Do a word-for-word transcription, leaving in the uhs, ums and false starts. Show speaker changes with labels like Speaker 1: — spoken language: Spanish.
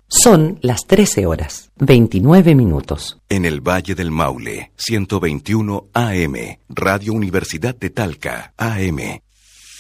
Speaker 1: Son las trece horas, veintinueve minutos.
Speaker 2: En el Valle del Maule, ciento veintiuno A M, Radio Universidad de Talca, A M.